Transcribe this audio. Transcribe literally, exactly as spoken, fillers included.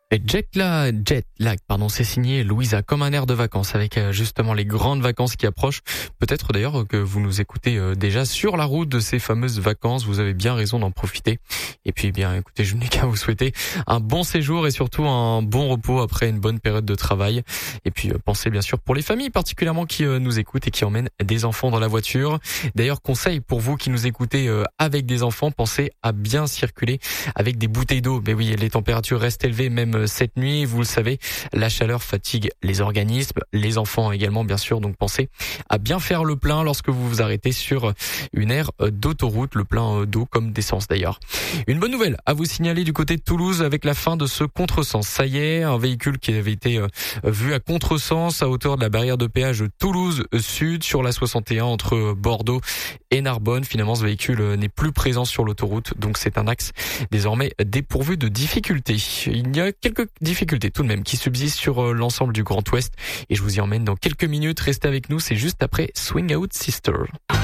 Et jet lag, jet lag, pardon, c'est signé Louisa, comme un air de vacances, avec euh, justement les grandes vacances qui approchent. Peut-être d'ailleurs que vous nous écoutez euh, déjà sur la route de ces fameuses vacances. Vous avez bien raison d'en profiter. Et puis, bien, écoutez, je n'ai qu'à vous souhaiter un bon séjour et surtout un bon repos après une bonne période de travail. Et puis, euh, pensez bien sûr pour les familles particulièrement qui euh, nous écoutent et qui emmènent des enfants dans la voiture. D'ailleurs, conseil pour vous qui nous écoutez euh, avec des enfants, pensez à bien circuler avec des bouteilles d'eau. Mais oui, les températures restent élevées même cette nuit, vous le savez, la chaleur fatigue les organismes, les enfants également bien sûr, donc pensez à bien faire le plein lorsque vous vous arrêtez sur une aire d'autoroute, le plein d'eau comme d'essence d'ailleurs. Une bonne nouvelle à vous signaler du côté de Toulouse avec la fin de ce contresens. Ça y est, un véhicule qui avait été vu à contresens à hauteur de la barrière de péage Toulouse Sud sur la soixante et un entre Bordeaux et Narbonne. Finalement, ce véhicule n'est plus présent sur l'autoroute, donc c'est un axe désormais dépourvu de difficultés. Il y a quelques difficultés tout de même qui subsistent sur l'ensemble du Grand Ouest et je vous y emmène dans quelques minutes. Restez avec nous, c'est juste après Swing Out Sister.